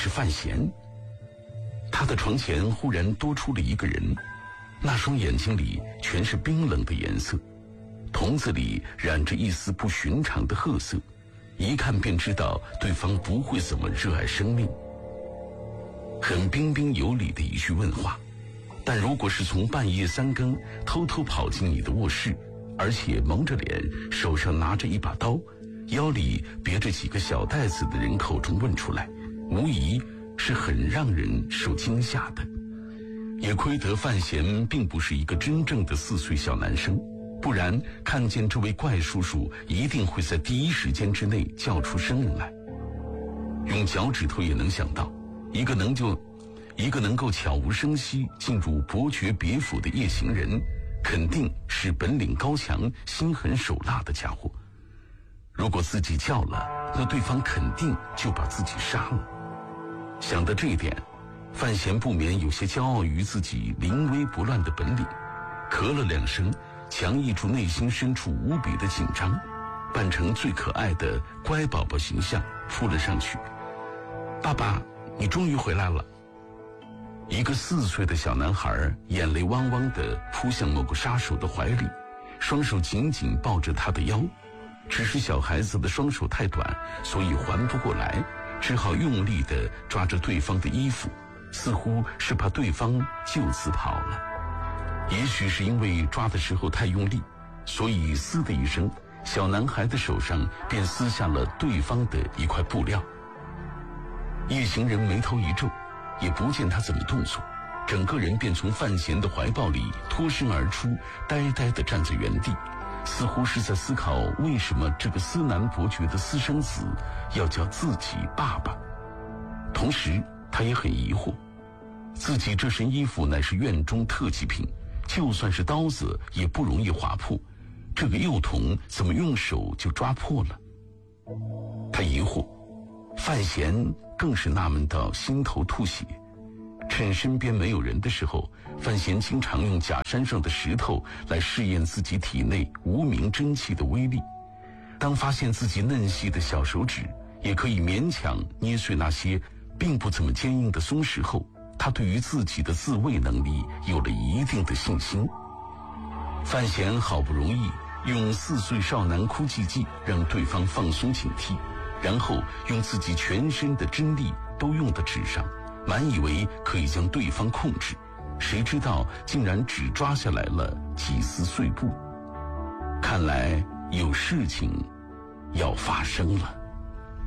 是范闲。他的床前忽然多出了一个人，那双眼睛里全是冰冷的颜色，瞳子里染着一丝不寻常的褐色，一看便知道对方不会怎么热爱生命。很彬彬有礼的一句问话，但如果是从半夜3更偷偷跑进你的卧室，而且蒙着脸，手上拿着一把刀，腰里别着几个小袋子的人口中问出来，无疑是很让人受惊吓的。也亏得范闲并不是一个真正的4岁小男生，不然看见这位怪叔叔一定会在第一时间之内叫出声来。用脚趾头也能想到，一个能够悄无声息进入伯爵别府的夜行人，肯定是本领高强、心狠手辣的家伙。如果自己叫了，那对方肯定就把自己杀了。想到这一点，范闲不免有些骄傲于自己临危不乱的本领，咳了2声，强抑住内心深处无比的紧张，扮成最可爱的乖宝宝形象扑了上去。爸爸，你终于回来了。一个4岁的小男孩眼泪汪汪地扑向某个杀手的怀里，双手紧紧抱着他的腰，只是小孩子的双手太短，所以还不过来，只好用力地抓着对方的衣服，似乎是怕对方就此跑了。也许是因为抓的时候太用力，所以嘶的一声，小男孩的手上便撕下了对方的一块布料。夜行人眉头一皱，也不见他怎么动作，整个人便从范闲的怀抱里脱身而出，呆呆地站在原地，似乎是在思考为什么这个司南伯爵的私生子要叫自己爸爸。同时他也很疑惑，自己这身衣服乃是院中特级品，就算是刀子也不容易划破，这个幼童怎么用手就抓破了？他疑惑，范闲更是纳闷到心头吐血。趁身边没有人的时候，范闲经常用假山上的石头来试验自己体内无名真气的威力。当发现自己嫩细的小手指也可以勉强捏碎那些并不怎么坚硬的松石后，他对于自己的自卫能力有了一定的信心。范闲好不容易用4岁少男哭泣剂让对方放松警惕，然后用自己全身的真力都用到纸上，满以为可以将对方控制，谁知道竟然只抓下来了几丝碎布。看来有事情要发生了。